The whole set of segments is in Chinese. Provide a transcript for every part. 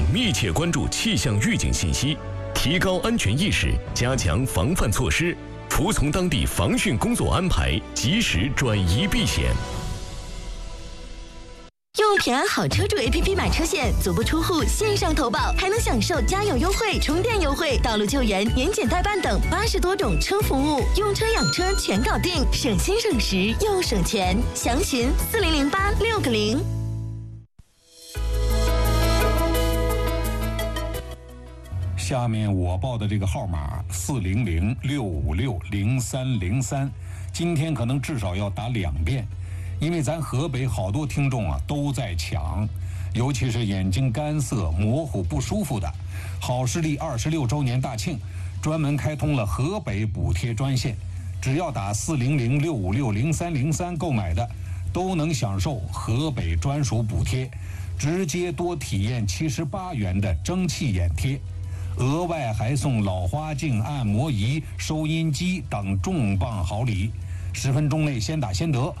密切关注气象预警信息，提高安全意识，加强防范措施，服从当地防汛工作安排，及时转移避险。 用平安好车主 APP 买车险，足不出户线上投保，还能享受加油优惠、充电优惠、道路救援、年检代办等80多种车服务，用车养车全搞定，省心省时又省钱。详询4008-6个0。 下面我报的这个号码400-656-0303，今天可能至少要打2遍。因为咱河北好多听众都在抢，尤其是眼睛干涩、模糊、不舒服的。好视力26周年大庆，专门开通了河北补贴专线，只要打400-656-0303购买的，都能享受河北专属补贴，直接多体验78元的蒸汽眼贴，额外还送老花镜、按摩仪、收音机等重磅好礼。10分钟内先打先得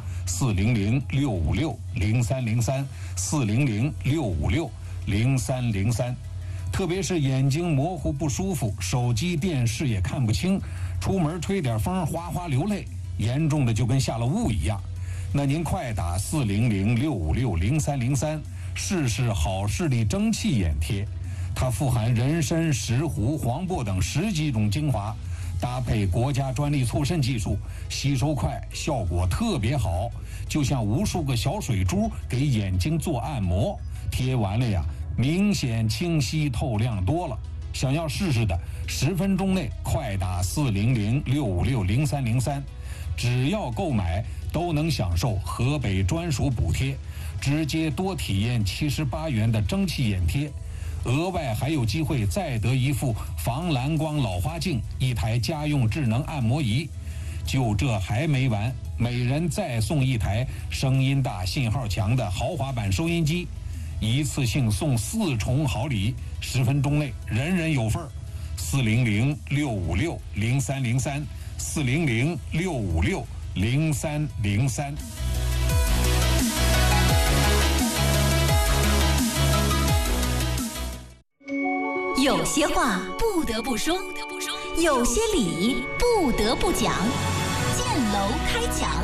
，400-656-0303，400-656-0303。特别是眼睛模糊不舒服，手机电视也看不清，出门吹点风哗哗流泪，严重的就跟下了雾一样。那您快打400-656-0303，试试好视力蒸汽眼贴，它富含人参、石斛、黄柏等10几种精华，搭配国家专利促渗技术，吸收快，效果特别好，就像无数个小水珠给眼睛做按摩，贴完了呀，明显清晰透亮多了。想要试试的，10分钟内快打400-656-0303，只要购买都能享受河北专属补贴，直接多体验78元的蒸汽眼贴。额外还有机会再得一副防蓝光老花镜、1台家用智能按摩仪。就这还没完，每人再送1台声音大、信号强的豪华版收音机，一次性送4重好礼，10分钟内人人有份儿。400-656-0303， 400-656-0303。 有些话不得不说，有些理不得不讲。建楼开讲，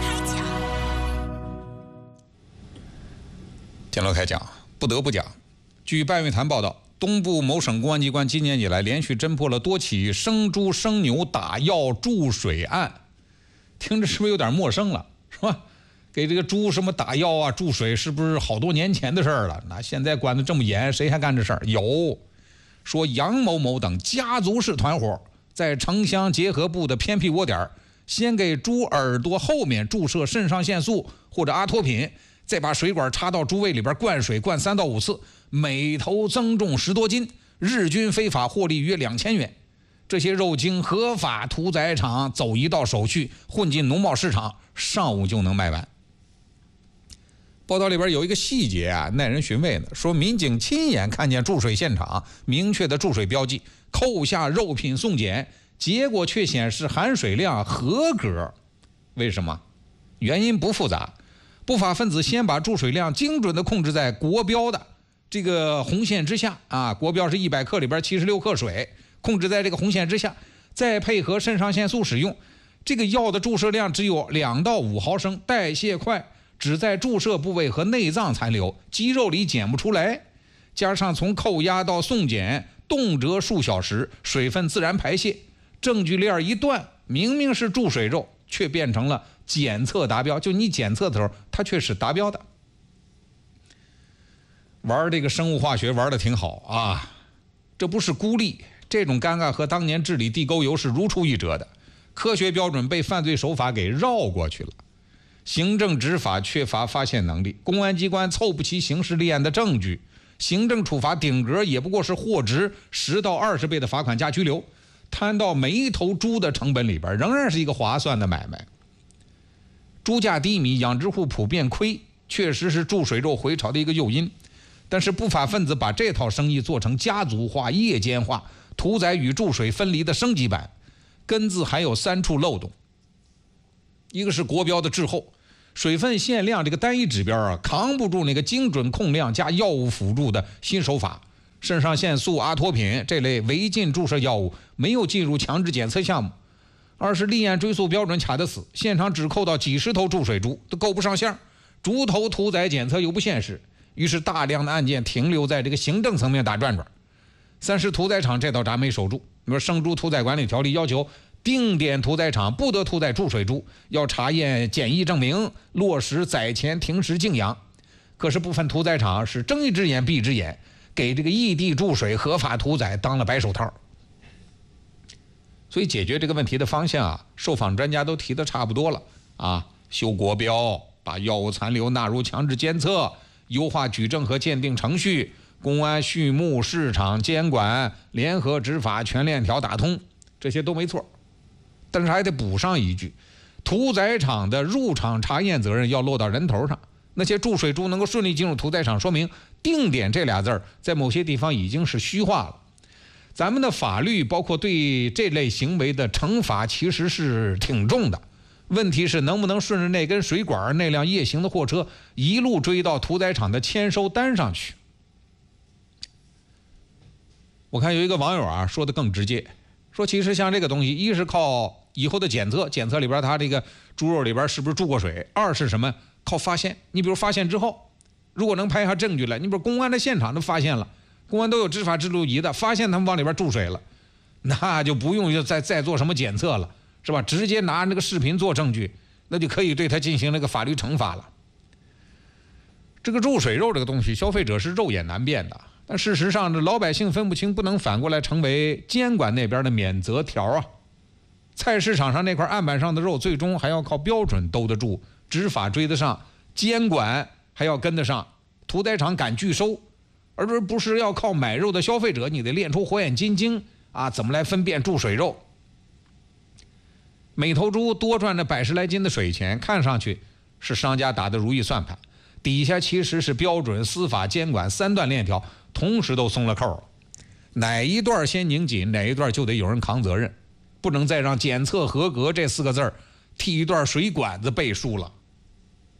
建楼开讲，不得不讲。据半月谈报道，东部某省公安机关今年以来连续侦破了多起生猪生牛打药注水案。听着是不是有点陌生了，是吧？给这个猪什么打药啊注水，是不是好多年前的事儿了？那现在管得这么严，谁还干这事儿？有说杨某某等家族式团伙在城乡结合部的偏僻窝点，先给猪耳朵后面注射肾上腺素或者阿托品，再把水管插到猪胃里边灌水，灌3到5次，每头增重10多斤，日均非法获利约2000元。这些肉经合法屠宰场走一道手续，混进农贸市场，上午就能卖完。报道里边有一个细节耐人寻味呢，说民警亲眼看见注水现场明确的注水标记，扣下肉品送检，结果却显示含水量合格。为什么？原因不复杂，不法分子先把注水量精准地控制在国标的这个红线之下国标是100克里边76克水，控制在这个红线之下，再配合肾上腺素使用，这个药的注射量只有2到5毫升，代谢快，只在注射部位和内脏残留，肌肉里检不出来，加上从扣押到送检动辄数小时，水分自然排泄，证据链一断，明明是注水肉，却变成了检测达标，就你检测的时候它却是达标的。玩这个生物化学玩得挺好这不是孤立，这种尴尬和当年治理地沟油是如出一辙的，科学标准被犯罪手法给绕过去了。行政执法缺乏发现能力，公安机关凑不齐刑事立案的证据，行政处罚顶格也不过是货值10到20倍的罚款加拘留，摊到每一头猪的成本里边，仍然是一个划算的买卖。猪价低迷，养殖户普遍亏，确实是注水肉回潮的一个诱因。但是不法分子把这套生意做成家族化、夜间化，屠宰与注水分离的升级版，根子还有3处漏洞。一个是国标的滞后，水分限量这个单一指标扛不住那个精准控量加药物辅助的新手法， 肾上腺素、阿托品这类违禁注射药物没有进入强制检测项目。二是立案追诉标准卡得死，现场只扣到几十头注水猪，都够不上线，猪头屠宰检测又不现实，于是大量的案件停留在这个行政层面打转转。三是屠宰场这道闸没守住，比如生猪屠宰管理条例要求定点屠宰场不得屠宰注水猪，要查验检疫证明，落实宰前停食静养。可是部分屠宰场是睁一只眼闭一只眼，给这个异地注水合法屠宰当了白手套。所以解决这个问题的方向啊，受访专家都提得差不多了啊，修国标，把药物残留纳入强制监测，优化举证和鉴定程序，公安、畜牧、市场监管联合执法全链条打通，这些都没错。但是还得补上一句，屠宰场的入场查验责任要落到人头上。那些注水猪能够顺利进入屠宰场，说明定点这俩字儿在某些地方已经是虚化了。咱们的法律包括对这类行为的惩罚其实是挺重的，问题是能不能顺着那根水管、那辆夜行的货车一路追到屠宰场的签收单上去。我看有一个网友啊说的更直接，说其实像这个东西，一是靠以后的检测里边它这个猪肉里边是不是注过水，二是什么，靠发现。你比如发现之后，如果能拍下证据来，你比如公安的现场都发现了，公安都有执法记录仪的，发现他们往里边注水了，那就不用再做什么检测了，是吧？直接拿那个视频做证据，那就可以对他进行那个法律惩罚了。这个注水肉这个东西，消费者是肉眼难辨的，但事实上这老百姓分不清，不能反过来成为监管那边的免责条啊。菜市场上那块案板上的肉，最终还要靠标准兜得住，执法追得上，监管还要跟得上，屠宰场敢拒收，而不是要靠买肉的消费者，你得练出火眼金睛啊，怎么来分辨注水肉。每头猪多赚着100来斤的水钱，看上去是商家打的如意算盘，底下其实是标准、司法、监管3段链条同时都松了扣了，哪一段先拧紧，哪一段就得有人扛责任，不能再让检测合格这4个字替一段水管子背书了。